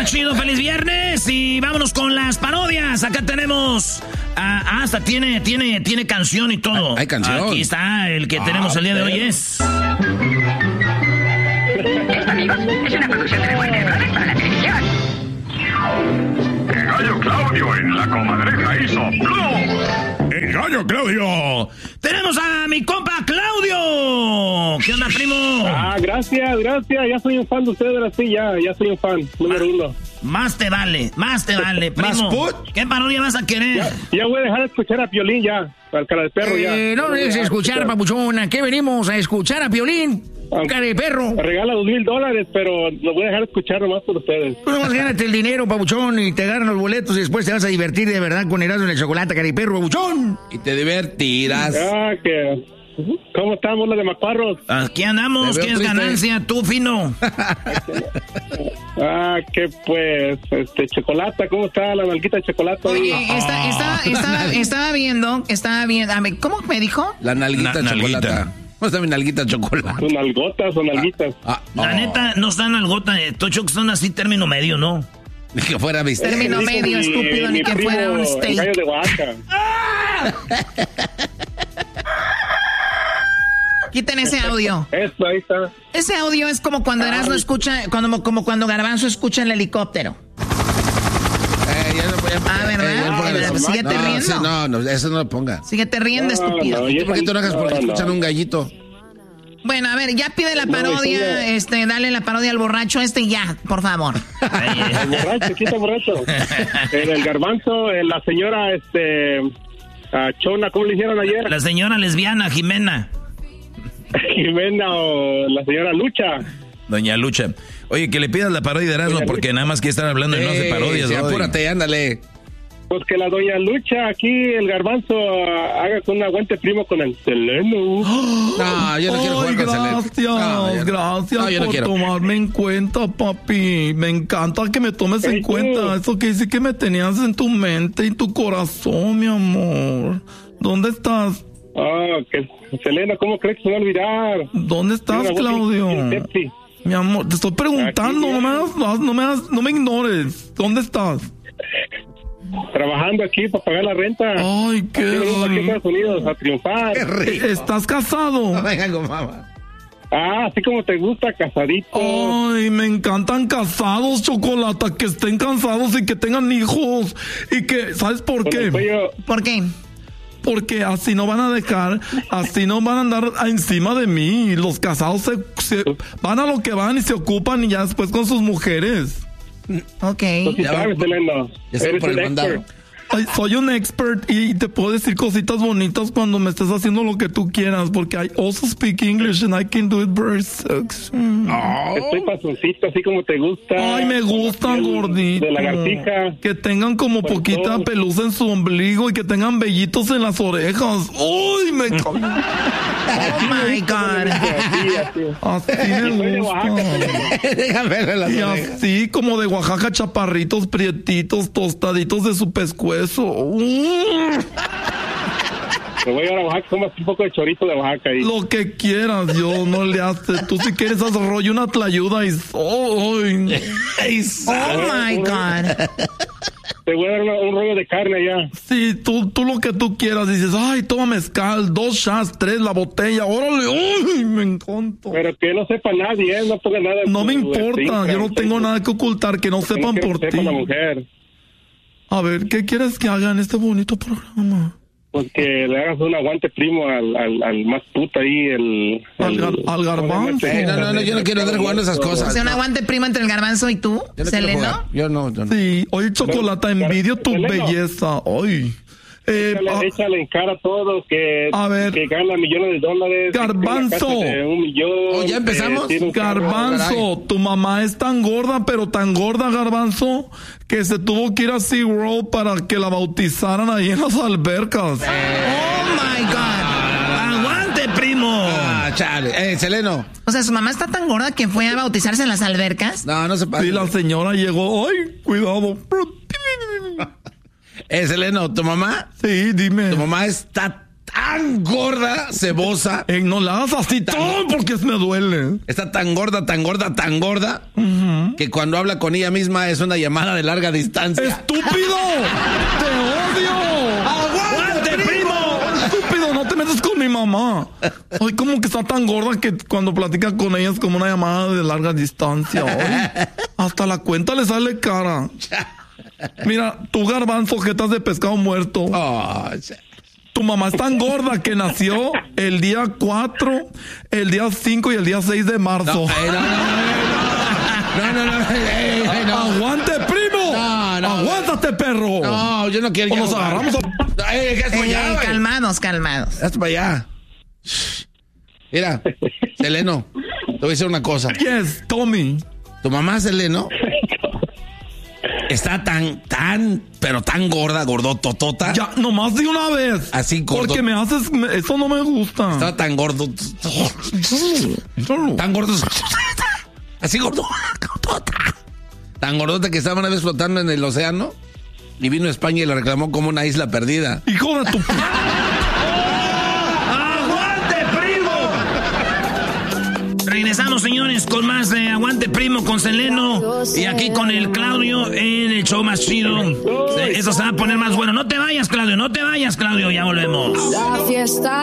más chido, feliz viernes. Y vámonos con las parodias. Acá tenemos... hasta tiene canción y todo. Hay canción. Aquí está, el que tenemos el día de hoy es... Esto, amigos, es una producción de Revuelve Brothers para la televisión. El gallo Claudio en la comadreja hizo ¡plum! ¡El gallo Claudio! ¡Tenemos a mi compa Claudio! ¿Qué onda, primo? Gracias. Ya soy un fan de ustedes, así ya soy un fan, número uno. Más te vale, primo. ¿Qué parodia vas a querer? Ya voy a dejar de escuchar a Piolín ya, al cara de perro ya. No debes escuchar, papuchona. ¿Qué venimos a escuchar a Piolín? Cara de perro. Me regala $2,000, pero lo voy a dejar de escuchar nomás por ustedes. Pues nomás gánate el dinero, papuchón, y te ganan los boletos y después te vas a divertir de verdad con Erasmo en el chocolate, cara de perro, papuchón. Y te divertirás. ¿Cómo estamos los de Macuarros? Aquí andamos, ¿qué es ganancia? Tú, fino. Que pues, Chocolata, ¿cómo está la nalguita de Chocolata? Oye, estaba viendo, a ver, ¿cómo me dijo? La nalguita de Chocolata. ¿Cómo está mi nalguita de chocolate? ¿Son nalgotas o nalguitas? La neta, no están nalgota, Tocho, que son así término medio, ¿no? Ni que fuera viste. Término medio, estúpido, ni que fuera un steak. El gallo de Oaxaca. Quiten ese audio. Eso, ahí está. Ese audio es como cuando Erasmo escucha, como cuando Garbanzo escucha el helicóptero. ¿Verdad? Síguete riendo. No, eso no lo ponga. Síguete riendo, estúpido. ¿Por qué te enojas porque escuchan un gallito? Bueno, a ver, ya pide la parodia, dale la parodia al borracho ya, por favor. El borracho, ¿quién está borracho? El Garbanzo, la señora, Chona, ¿cómo le hicieron ayer? La señora lesbiana, Jimena. Jimena o la señora Lucha. Doña Lucha. Oye, que le pidas la parodia de Erasmo porque nada más que están hablando y no hace parodias. Sí, apúrate, ándale. Pues que la doña Lucha, aquí el Garbanzo, haga con un aguante primo con el Seleno. No, yo no quiero jugar con Seleno. Gracias por tomarme en cuenta, papi. Me encanta que me tomes en cuenta. Eso que dice que me tenías en tu mente y tu corazón, mi amor. ¿Dónde estás? Que Selena, ¿cómo crees que se va a olvidar? ¿Dónde estás, Claudio? Mi amor, te estoy preguntando, no me ignores. ¿Dónde estás? Trabajando aquí para pagar la renta. Ay, qué rico. Aquí en Estados Unidos a triunfar. ¿Estás casado? No vengan con mamá. Así como te gusta, casadito. Ay, me encantan casados, Chocolata, que estén casados y que tengan hijos. Y que, ¿sabes por qué? ¿Por qué? Porque así no van a dejar, así no van a andar encima de mí. Los casados se van a lo que van y se ocupan y ya después con sus mujeres. Ok. Ya sabes, Selena. Eres por el mandado. Ay, soy un expert y te puedo decir cositas bonitas cuando me estés haciendo lo que tú quieras, porque I also speak English and I can do it very sexy. Estoy pasoncito, así como te gusta. Ay, me gustan gordito. De lagartija. Que tengan como poquita pelusa en su ombligo y que tengan vellitos en las orejas. Uy, me encanta. Oh my God. Así me gusta. Déjame las y orejas. así como de Oaxaca, chaparritos, prietitos, tostaditos de su pescuezo. Me voy a ir a Oaxaca, comas un poco de chorito de Oaxaca ahí. Lo que quieras, yo no le hace. Tú si quieres rollo una tlayuda y... Oh my God. Te voy a dar un rollo de carne allá. Sí, tú lo que tú quieras. Dices, ay, toma mezcal, 2 shots, 3, la botella, órale, uy, me encanta. Pero que no sepa nadie, no ponga nada. No me importa, yo no tengo nada que ocultar, que no sepan por ti. La mujer. A ver, ¿qué quieres que haga en este bonito programa? Pues que le hagas un aguante primo al más puto ahí, al Garbanzo. No, yo no quiero andar jugando esas cosas. O sea, un aguante primo entre el Garbanzo y tú, Selena. Yo no. Sí, oye, Chocolata, envidio tu belleza. Ay. Échale en cara a todos que gana millones de dólares. Garbanzo. ¿Ya empezamos? Garbanzo, tu mamá es tan gorda, pero tan gorda, Garbanzo, que se tuvo que ir a SeaWorld para que la bautizaran ahí en las albercas. Oh my God. Aguante, primo. Chale. Seleno. O sea, su mamá está tan gorda que fue a bautizarse en las albercas. No se pasa. Sí, la señora llegó. Ay, cuidado. Seleno, ¿tu mamá? Sí, dime. Tu mamá está tan gorda, cebosa. No la hagas así todo porque me duele. Está tan gorda, que cuando habla con ella misma es una llamada de larga distancia. ¡Estúpido! ¡Te odio! ¡Aguante, primo! ¡Estúpido! No te metas con mi mamá. Ay, como que está tan gorda que cuando platica con ella es como una llamada de larga distancia. Ay, hasta la cuenta le sale cara. Mira, tu Garbanzo, jetas de pescado muerto. Tu mamá es tan gorda que nació el día 4, el día 5 y el día 6 de marzo. No. ¡Aguante, primo! No. ¡Aguántate, perro! No, yo no quiero. O nos agarramos calmados. Hasta para allá. Mira, Seleno, te voy a decir una cosa. Yes, Tommy. Tu mamá, Seleno, está pero tan gorda, gordototota. Ya, nomás de una vez. Así gordo. Porque me haces... Eso no me gusta. Está tan gordo. Tan gordo. Así gordo. Tan gordota que estaba una vez flotando en el océano y vino a España y la reclamó como una isla perdida. ¡Hijo de tu... ¡Aguante, primo! Regresamos, señores, con más de Aguante, primo, con Seleno y aquí con el Claudio en el show más chido. Eso se va a poner más bueno. No te vayas, Claudio, ya volvemos. La fiesta